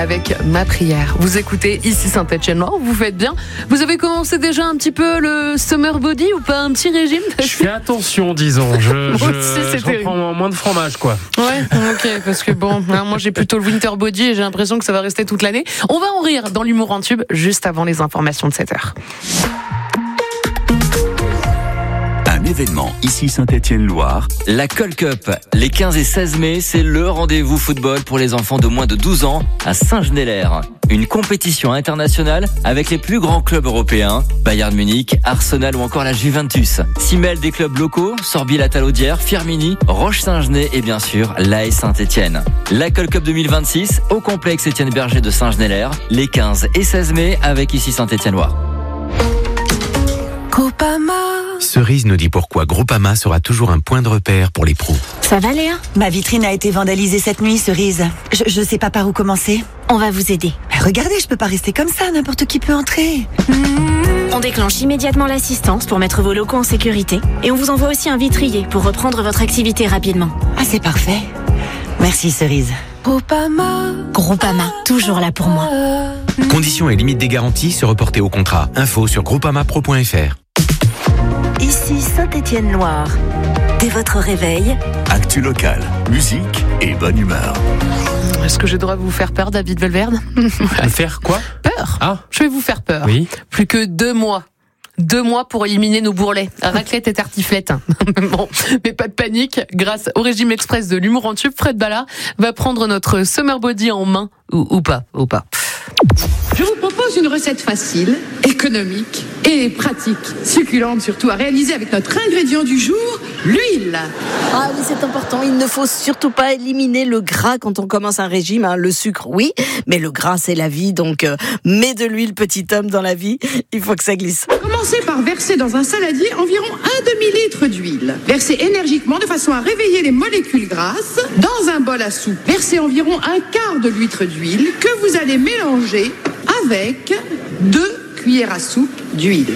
Avec ma prière. Vous écoutez ici Saint-Etienne-Loire, vous faites bien. Vous avez commencé déjà un petit peu le summer body ou pas, un petit régime? Je fais attention, disons. Je reprends moins de fromage, quoi. Ouais, ok, parce que bon, moi j'ai plutôt le winter body et j'ai l'impression que ça va rester toute l'année. On va en rire dans l'humour en tube juste avant les informations de 7h. Un événement ici Saint-Etienne-Loire. La Call Cup, les 15 et 16 mai, c'est le rendez-vous football pour les enfants de moins de 12 ans à Saint-Genélaire. Une compétition internationale avec les plus grands clubs européens, Bayern Munich, Arsenal ou encore la Juventus. S'y mêlent des clubs locaux, Sorby-la-Talaudière, Firminy, Roche-Saint-Genès et bien sûr l'AS Saint-Etienne. La Call Cup 2026 au complexe Étienne Berger de Saint-Genélaire, les 15 et 16 mai avec ici Saint-Etienne-Loire. Groupama. Cerise nous dit pourquoi Groupama sera toujours un point de repère pour les pros. Ça va Léa? Ma vitrine a été vandalisée cette nuit, Cerise. Je sais pas par où commencer. On va vous aider. Regardez, je peux pas rester comme ça, n'importe qui peut entrer. On déclenche immédiatement l'assistance pour mettre vos locaux en sécurité et on vous envoie aussi un vitrier pour reprendre votre activité rapidement. Ah, c'est parfait. Merci Cerise. Groupama, toujours là pour moi. Conditions et limites des garanties se reporter au contrat. Info sur groupamapro.fr. Ici Saint-Etienne-Loire. Dès votre réveil, Actu locale, musique et bonne humeur. Est-ce que je dois vous faire peur, David Velverde? Faire quoi? Peur. Ah. Je vais vous faire peur. Oui. Plus que 2 mois. 2 mois pour éliminer nos bourrelets, raclette et tartiflette. Bon, mais pas de panique. Grâce au régime express de l'humour en tube, Fred Ballard va prendre notre summer body en main ou pas. Je vous propose une recette facile, économique et pratique, succulente surtout, à réaliser avec notre ingrédient du jour, l'huile. Ah oui, c'est important. Il ne faut surtout pas éliminer le gras quand on commence un régime. Le sucre, oui, mais le gras, c'est la vie. Donc, mets de l'huile, petit homme, dans la vie. Il faut que ça glisse. Commencez par verser dans un saladier environ 1 demi-litre d'huile. Versez énergiquement de façon à réveiller les molécules grasses. Dans un bol à soupe, versez environ 1/4 de litre d'huile que vous allez mélanger avec 2 cuillères à soupe d'huile.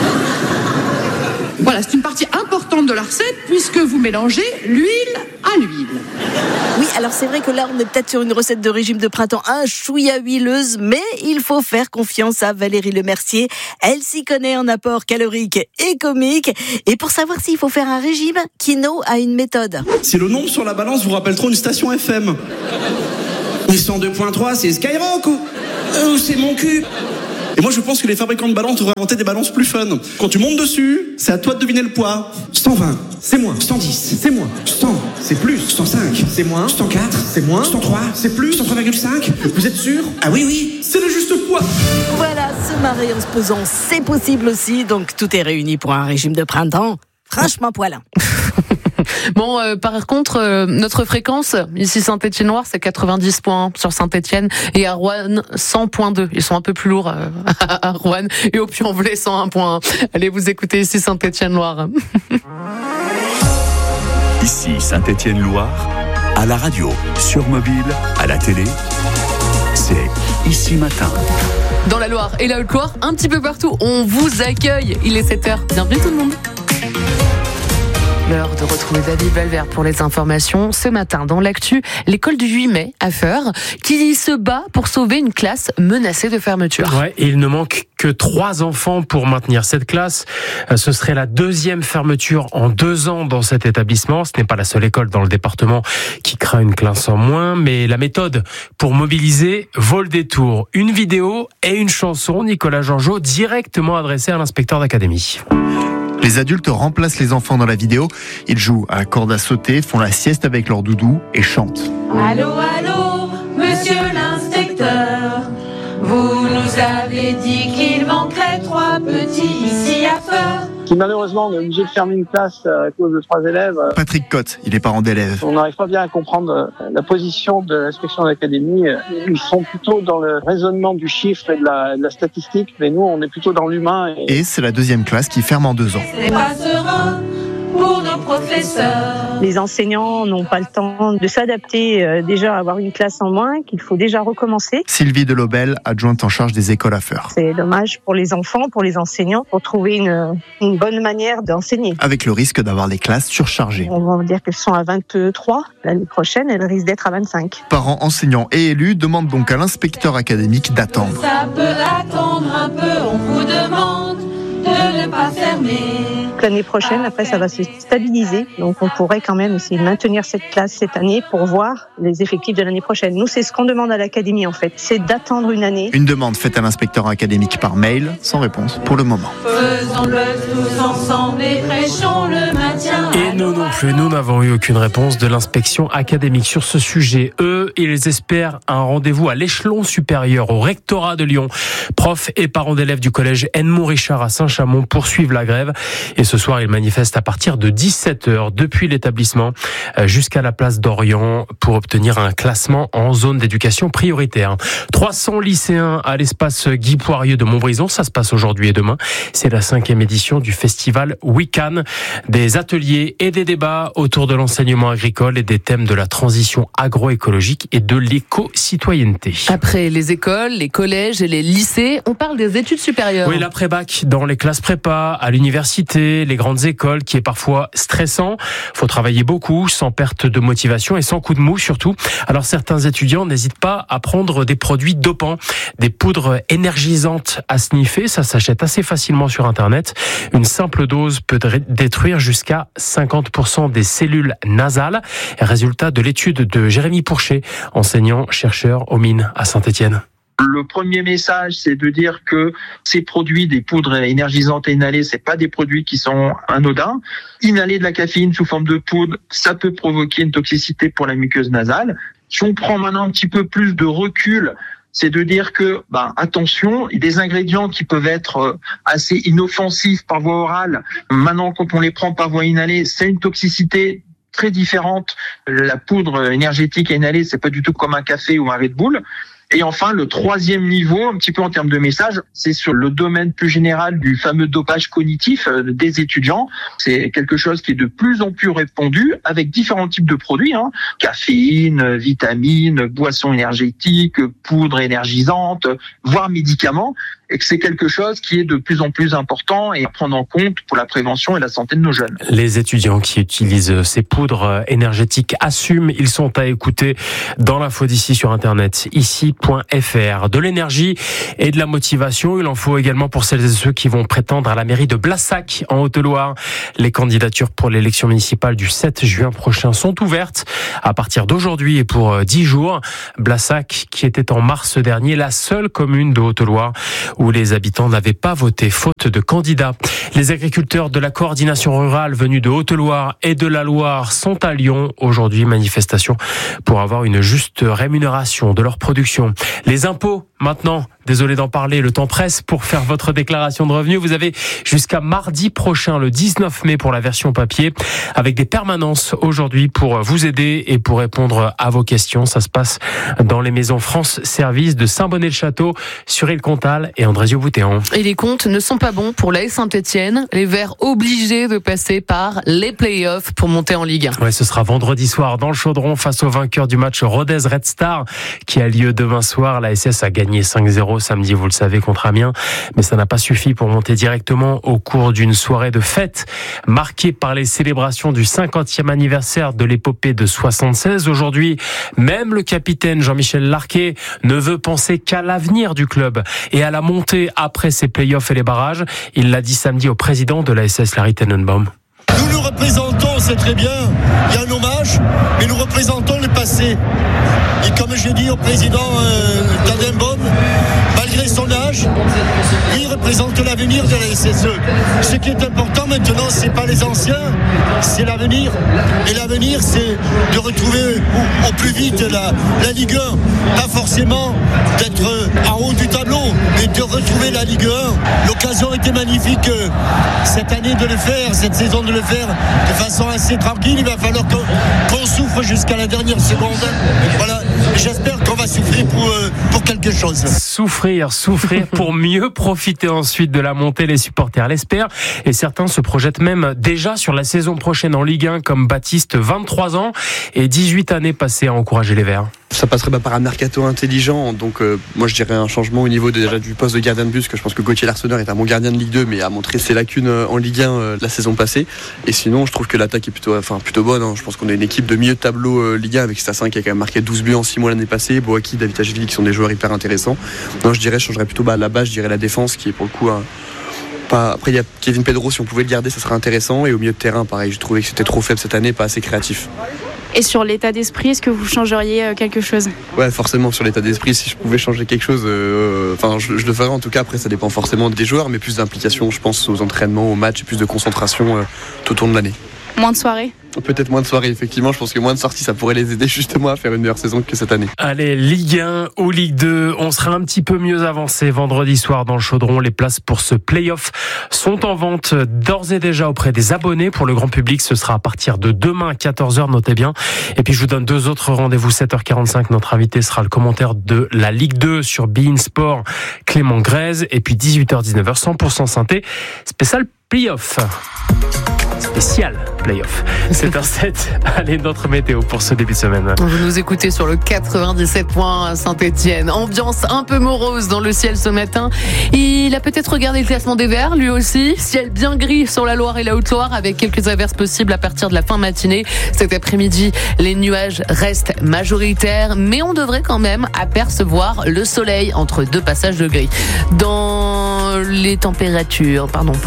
Voilà, c'est une partie importante de la recette puisque vous mélangez l'huile à l'huile. Oui, alors c'est vrai que là, on est peut-être sur une recette de régime de printemps un chouïa huileuse, mais il faut faire confiance à Valérie Lemercier. Elle s'y connaît en apport calorique et comique. Et pour savoir s'il faut faire un régime, Kino a une méthode. Si le nombre sur la balance vous rappelle trop une station FM. 102.3, c'est Skyrock ou c'est mon cul. Et moi je pense que les fabricants de balances devraient inventer des balances plus fun. Quand tu montes dessus, c'est à toi de deviner le poids. 120, c'est moins. 110, c'est moins. 100, c'est plus. 105, c'est moins. 104, c'est moins. 103, c'est plus. 103,5, vous êtes sûr? Ah oui, c'est le juste poids. Voilà, se marrer en se pesant, c'est possible aussi. Donc tout est réuni pour un régime de printemps. Franchement poilin. Bon, par contre, notre fréquence, ici Saint-Etienne-Loire, c'est 90.1 sur Saint-Etienne et à Rouen, 100.2. Ils sont un peu plus lourds à Rouen et au Puy-en-Velay, 101.1. Allez, vous écoutez ici Saint-Etienne-Loire. Ici Saint-Etienne-Loire, à la radio, sur mobile, à la télé, c'est Ici Matin. Dans la Loire et la Haute-Loire, un petit peu partout, on vous accueille. Il est 7h. Bienvenue tout le monde. L'heure de retrouver David Valverde pour les informations. Ce matin, dans l'actu, l'école du 8 mai à Feurs, qui se bat pour sauver une classe menacée de fermeture. Ouais, et il ne manque que 3 enfants pour maintenir cette classe. Ce serait la 2e fermeture en 2 ans dans cet établissement. Ce n'est pas la seule école dans le département qui craint une classe en moins, mais la méthode pour mobiliser vaut le détour. Une vidéo et une chanson, Nicolas Georgeot, directement adressée à l'inspecteur d'académie. Les adultes remplacent les enfants dans la vidéo. Ils jouent à corde à sauter, font la sieste avec leur doudou et chantent. Allô, allô, monsieur l'inspecteur. Vous nous avez dit qu'il manquerait 3 petits ici à Feurs. Si malheureusement on est obligé de fermer une classe à cause de 3 élèves. Patrick Cotte, il est parent d'élèves. On n'arrive pas bien à comprendre la position de l'inspection d'académie. Ils sont plutôt dans le raisonnement du chiffre et de la statistique, mais nous on est plutôt dans l'humain. Et c'est la 2e classe qui ferme en 2 ans. C'est pas serein pour nos professeurs. Les enseignants n'ont pas le temps de s'adapter déjà à avoir une classe en moins, qu'il faut déjà recommencer. Sylvie Delobel, adjointe en charge des écoles à Feurs. C'est dommage pour les enfants, pour les enseignants, pour trouver une bonne manière d'enseigner. Avec le risque d'avoir les classes surchargées. On va dire qu'elles sont à 23. L'année prochaine, elles risquent d'être à 25. Parents, enseignants et élus demandent donc à l'inspecteur académique d'attendre. Ça peut attendre un peu, on vous demande de ne pas fermer. L'année prochaine, après, ça va se stabiliser. Donc, on pourrait quand même essayer de maintenir cette classe cette année pour voir les effectifs de l'année prochaine. Nous, c'est ce qu'on demande à l'académie, en fait. C'est d'attendre une année. Une demande faite à l'inspecteur académique par mail, sans réponse pour le moment. Faisons-le tous ensemble et prêchons le maintien. Et nous non plus, nous n'avons eu aucune réponse de l'inspection académique sur ce sujet. Eux, ils espèrent un rendez-vous à l'échelon supérieur au rectorat de Lyon. Profs et parents d'élèves du collège Edmond Richard à Saint-Chamond poursuivent la grève. Et ce soir, ils manifestent à partir de 17h depuis l'établissement jusqu'à la place d'Orient pour obtenir un classement en zone d'éducation prioritaire. 300 lycéens à l'espace Guy Poirieux de Montbrison. Ça se passe aujourd'hui et demain. C'est la 5e édition du festival WeCan. Des ateliers et des débats autour de l'enseignement agricole et des thèmes de la transition agroécologique et de l'éco-citoyenneté. Après les écoles, les collèges et les lycées, on parle des études supérieures. Oui, l'après-bac dans les classes prépa, à l'université, les grandes écoles, qui est parfois stressant. Faut travailler beaucoup, sans perte de motivation et sans coup de mou surtout. Alors certains étudiants n'hésitent pas à prendre des produits dopants, des poudres énergisantes à sniffer. Ça s'achète assez facilement sur Internet. Une simple dose peut détruire jusqu'à 50% des cellules nasales. Résultat de l'étude de Jérémy Pourchet, enseignant-chercheur aux mines à Saint-Étienne. Le premier message, c'est de dire que ces produits, des poudres énergisantes et inhalées, c'est pas des produits qui sont anodins. Inhaler de la caféine sous forme de poudre, ça peut provoquer une toxicité pour la muqueuse nasale. Si on prend maintenant un petit peu plus de recul, c'est de dire que, attention, des ingrédients qui peuvent être assez inoffensifs par voie orale, maintenant quand on les prend par voie inhalée, c'est une toxicité très différente. La poudre énergétique et inhalée, c'est pas du tout comme un café ou un Red Bull. Et enfin, le troisième niveau, un petit peu en termes de message, c'est sur le domaine plus général du fameux dopage cognitif des étudiants. C'est quelque chose qui est de plus en plus répandu avec différents types de produits, caféine, vitamines, boissons énergétiques, poudres énergisantes, voire médicaments. Et que c'est quelque chose qui est de plus en plus important et à prendre en compte pour la prévention et la santé de nos jeunes. Les étudiants qui utilisent ces poudres énergétiques assument, ils sont à écouter dans l'info d'ici sur Internet, ici.fr. De l'énergie et de la motivation, il en faut également pour celles et ceux qui vont prétendre à la mairie de Blassac en Haute-Loire. Les candidatures pour l'élection municipale du 7 juin prochain sont ouvertes à partir d'aujourd'hui et pour 10 jours. Blassac, qui était en mars dernier la seule commune de Haute-Loire où les habitants n'avaient pas voté faute de candidats. Les agriculteurs de la coordination rurale venus de Haute-Loire et de la Loire sont à Lyon aujourd'hui. Manifestation pour avoir une juste rémunération de leur production. Les impôts maintenant, désolé d'en parler, le temps presse pour faire votre déclaration de revenus. Vous avez jusqu'à mardi prochain, le 19 mai pour la version papier, avec des permanences aujourd'hui pour vous aider et pour répondre à vos questions. Ça se passe dans les maisons France Service de Saint-Bonnet-le-Château, sur Île-Comtal et Andrézieux-Boutéon. Et les comptes ne sont pas bons pour l'AS Saint-Etienne. Les Verts obligés de passer par les play-offs pour monter en Ligue 1. Ouais, ce sera vendredi soir dans le Chaudron face au vainqueur du match Rodez Red Star qui a lieu demain soir. La SS a gagné 5-0 samedi, vous le savez, contre Amiens. Mais ça n'a pas suffi pour monter directement au cours d'une soirée de fête marquée par les célébrations du 50e anniversaire de l'épopée de 76. Aujourd'hui, même le capitaine Jean-Michel Larquet ne veut penser qu'à l'avenir du club et à la montée après ces playoffs et les barrages. Il l'a dit samedi au président de la SS, Larry Tenenbaum. Nous représentons, c'est très bien, il y a un hommage, mais nous représentons le passé. Et comme j'ai dit au président Tenenbaum, malgré son âge, lui représente l'avenir de la SSE. Ce qui est important maintenant, c'est pas les anciens, c'est l'avenir. Et l'avenir, c'est de retrouver au plus vite la Ligue 1. Pas forcément d'être en haut du tableau, mais de retrouver la Ligue 1. L'occasion était magnifique cette année de le faire, cette saison de le faire de façon assez tranquille. Il va falloir qu'on souffre jusqu'à la dernière seconde. Voilà. J'espère qu'on va souffrir pour quelque chose. Souffrir pour mieux profiter ensuite de la montée, les supporters l'espèrent. Et certains se projettent même déjà sur la saison prochaine en Ligue 1, comme Baptiste, 23 ans et 18 années passées à encourager les Verts. Ça passerait par un mercato intelligent, donc moi je dirais un changement au niveau déjà du poste de gardien de but, parce que je pense que Gauthier Larsonneur est un bon gardien de Ligue 2, mais a montré ses lacunes en Ligue 1 la saison passée. Et sinon, je trouve que l'attaque est plutôt bonne. Hein. Je pense qu'on a une équipe de milieu de tableau Ligue 1 avec Stassin qui a quand même marqué 12 buts en 6 mois l'année passée, Boaki, David Hachvili qui sont des joueurs hyper intéressants. Non, je changerais plutôt à la base, je dirais la défense qui est pour le coup Après, il y a Kevin Pedro, si on pouvait le garder, ça serait intéressant. Et au milieu de terrain, pareil, je trouvais que c'était trop faible cette année, pas assez créatif. Et sur l'état d'esprit, est-ce que vous changeriez quelque chose ? Ouais, forcément, sur l'état d'esprit, si je pouvais changer quelque chose, je le ferais en tout cas. Après, ça dépend forcément des joueurs, mais plus d'implication, je pense, aux entraînements, aux matchs, et plus de concentration tout au long de l'année. Moins de soirées ? Peut-être moins de soirées, effectivement. Je pense que moins de sorties, ça pourrait les aider justement à faire une meilleure saison que cette année. Allez, Ligue 1 ou Ligue 2, on sera un petit peu mieux avancé vendredi soir dans le Chaudron. Les places pour ce play-off sont en vente d'ores et déjà auprès des abonnés. Pour le grand public, ce sera à partir de demain à 14h, notez bien. Et puis je vous donne 2 autres rendez-vous, 7h45. Notre invité sera le commentaire de la Ligue 2 sur beIN Sport, Clément Grèze. Et puis 18h-19h, 100% synthé, spécial play-off. Spécial play-off. 7h07, allez, notre météo pour ce début de semaine. Vous nous écoutez sur le 97.1 Saint-Etienne. Ambiance un peu morose dans le ciel ce matin. Il a peut-être regardé le classement des Verts, lui aussi. Ciel bien gris sur la Loire et la Haute-Loire avec quelques averses possibles à partir de la fin matinée. Cet après-midi, les nuages restent majoritaires, mais on devrait quand même apercevoir le soleil entre 2 passages de gris. Pour les températures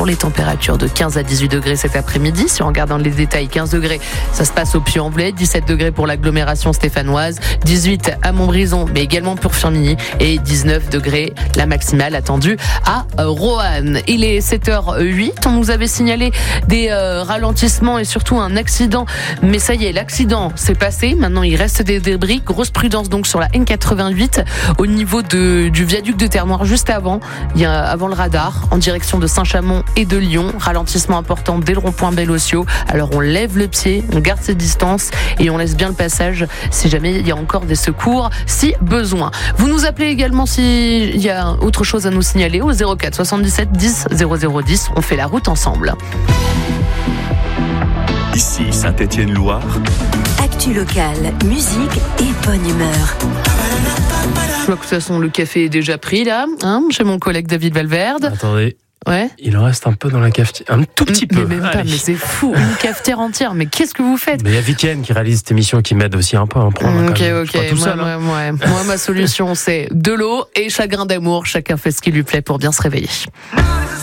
de 15 à 18 degrés cet après-midi, si on regarde dans les détails, 15 degrés, ça se passe au Puy-en-Velay, 17 degrés pour l'agglomération stéphanoise, 18 à Montbrison, mais également pour Firminy, et 19 degrés, la maximale attendue à Roanne. Il est 7h08, on nous avait signalé des ralentissements et surtout un accident, mais ça y est, l'accident s'est passé, maintenant il reste des débris, grosse prudence donc sur la N88, au niveau du viaduc de Terre-Noire, juste avant le radar, en direction de Saint-Chamond et de Lyon, ralentissement important dès le rond-point Bellociaux. Alors on lève le pied, on garde ses distances et on laisse bien le passage si jamais il y a encore des secours, si besoin. Vous nous appelez également s'il y a autre chose à nous signaler au 04 77 10 0010. On fait la route ensemble. Ici Saint-Etienne-Loire. Actu locale, musique et bonne humeur. Je vois que de toute façon le café est déjà pris là, chez mon collègue David Valverde. Attendez. Ouais. Il en reste un peu dans la cafetière, un tout petit peu. Mais même pas, mais c'est fou, une cafetière entière. Mais qu'est-ce que vous faites ? Mais il y a Viken qui réalise cette émission qui m'aide aussi un peu à en prendre. Ok. Tout seul, moi, ma solution, c'est de l'eau et chagrin d'amour. Chacun fait ce qui lui plaît pour bien se réveiller.